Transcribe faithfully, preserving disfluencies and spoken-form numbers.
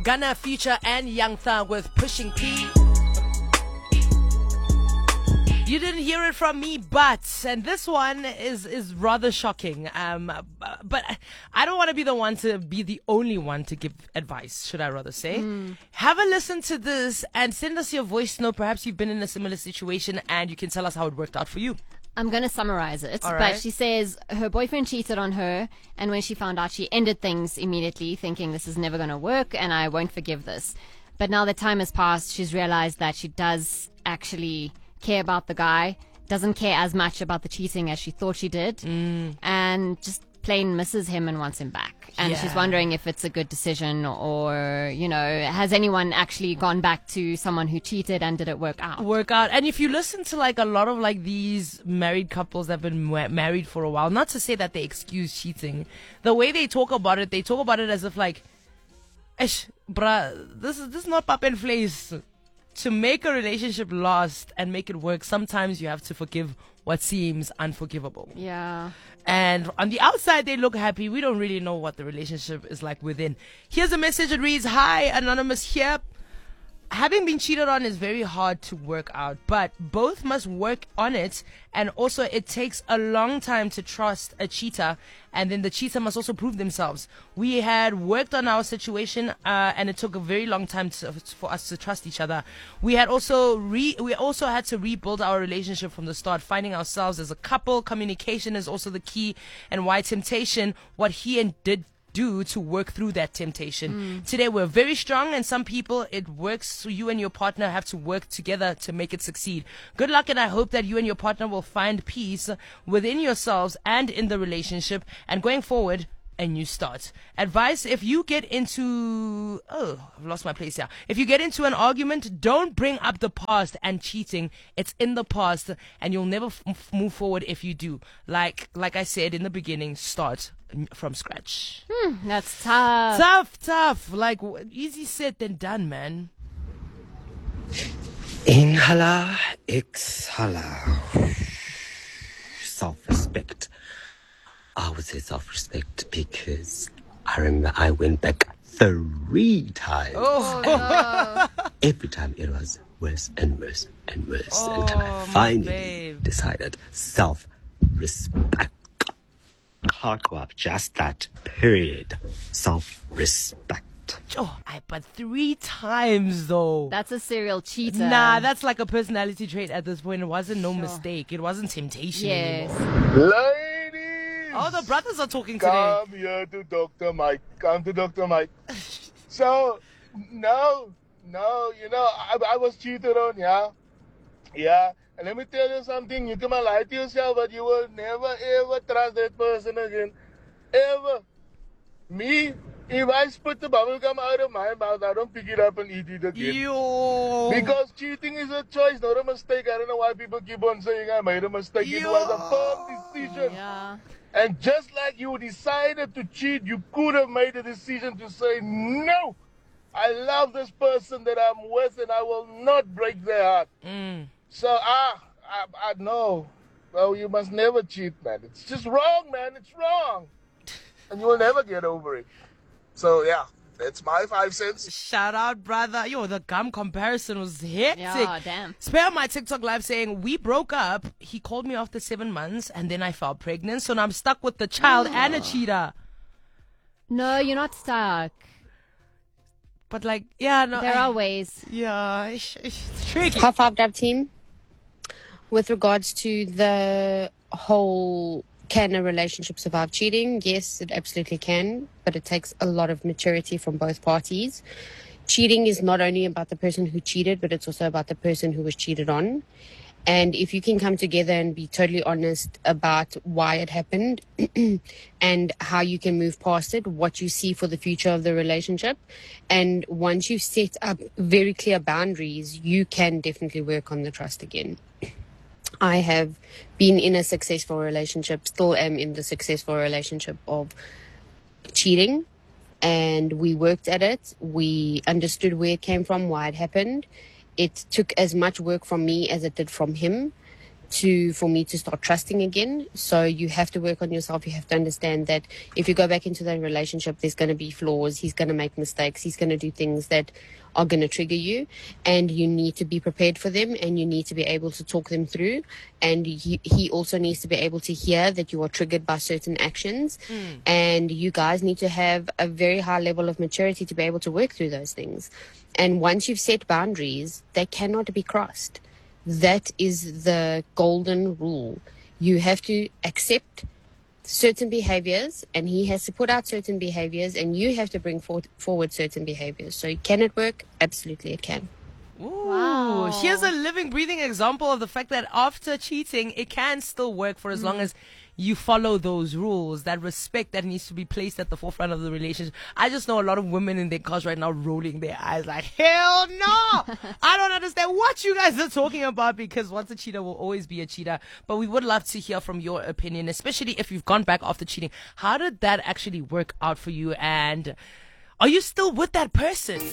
Gunna, Future, and Young Thug with Pushing P. You didn't hear it from me, but, and this one is, is rather shocking. Um, but I don't want to be the one to be the only one to give advice, should I rather say. Mm. Have a listen to this and send us your voice note. Perhaps you've been in a similar situation and you can tell us how it worked out for you. I'm going to summarize it, All but right. she says her boyfriend cheated on her, and when she found out, she ended things immediately, thinking this is never going to work and I won't forgive this. But now that time has passed, she's realized that she does actually care about the guy, doesn't care as much about the cheating as she thought she did, mm. and just plain misses him and wants him back. And yeah. she's wondering if it's a good decision, or, you know, has anyone actually gone back to someone who cheated and did it work out? Work out. And if you listen to like a lot of like these married couples that have been ma- married for a while, not to say that they excuse cheating, the way they talk about it, they talk about it as if like, Ish, bruh, this is, this is not pap and flays. To make a relationship last and make it work, sometimes you have to forgive what seems unforgivable. Yeah. And on the outside, they look happy. We don't really know what the relationship is like within. Here's a message. It reads, "Hi, Anonymous here. Having been cheated on is very hard to work out, but both must work on it. And also, it takes a long time to trust a cheater. And then the cheater must also prove themselves. We had worked on our situation, uh, and it took a very long time to, for us to trust each other. We had also re, we also had to rebuild our relationship from the start, finding ourselves as a couple. Communication is also the key, and why temptation, what he and did do to work through that temptation. Mm. Today we're very strong, and some people it works, so you and your partner have to work together to make it succeed. Good luck, and I hope that you and your partner will find peace within yourselves and in the relationship, and going forward, a new start. Advice: if you get into oh I've lost my place here if you get into an argument, don't bring up the past and cheating. It's in the past, and you'll never f- move forward if you do. Like like I said in the beginning, start from scratch. Hmm, that's tough. Tough, tough. Like, easy said than done, man. Inhala, exhala. Self-respect. I would say self-respect because I remember I went back three times. Oh, no. Every time it was worse and worse and worse Oh, until I my finally babe. decided self-respect. Can't go up, just that, period. Self-respect. oh, I but three times though. That's a serial cheater. Nah, that's like a personality trait at this point. It wasn't no Sure. mistake. It wasn't temptation Yes. anymore. Ladies! Oh, the brothers are talking today. Come here to Doctor Mike. Come to Doctor Mike. So, no, no, you know, I, I was cheated on, yeah? Yeah. And let me tell you something. You can lie to yourself, but you will never, ever trust that person again. Ever. Me, if I spit the bubble gum out of my mouth, I don't pick it up and eat it again. Yo. Because cheating is a choice, not a mistake. I don't know why people keep on saying I made a mistake. It Yo. was a firm decision. Yeah. And just like you decided to cheat, you could have made a decision to say, no, I love this person that I'm with and I will not break their heart. Mm. So, ah, I, I know. Well, you must never cheat, man. It's just wrong, man. It's wrong. And you will never get over it. So, yeah, that's my five cents. Shout out, brother. Yo, the gum comparison was hectic. Yeah, damn. Spare my TikTok live saying, we broke up. He called me after seven months and then I fell pregnant. So now I'm stuck with the child and a cheater. No, you're not stuck. But like, yeah, no. There I, are ways. Yeah, it's, it's tricky. High five, Dab team. With regards to the whole, can a relationship survive cheating? Yes, it absolutely can, but it takes a lot of maturity from both parties. Cheating is not only about the person who cheated, but it's also about the person who was cheated on. And if you can come together and be totally honest about why it happened and how you can move past it, what you see for the future of the relationship, and once you've set up very clear boundaries, you can definitely work on the trust again. I have been in a successful relationship, still am in the successful relationship of cheating, and we worked at it. We understood where it came from, why it happened. It took as much work from me as it did from him to for me to start trusting again. So you have to work on yourself. You have to understand that if you go back into that relationship, there's going to be flaws. He's going to make mistakes. He's going to do things that are going to trigger you, and you need to be prepared for them, and you need to be able to talk them through. And he, he also needs to be able to hear that you are triggered by certain actions, mm. and you guys need to have a very high level of maturity to be able to work through those things. And once you've set boundaries, they cannot be crossed. That is the golden rule. You have to accept certain behaviors, and he has to put out certain behaviors, and you have to bring for- forward certain behaviors. So can it work? Absolutely it can. Ooh, Wow. Here's a living, breathing example of the fact that after cheating, it can still work for as long as you follow those rules. That respect that needs to be placed at the forefront of the relationship. I just know a lot of women in their cars right now rolling their eyes like, hell no! I don't understand what you guys are talking about, because once a cheater will always be a cheater. But we would love to hear from your opinion, especially if you've gone back after cheating. How did that actually work out for you? And are you still with that person?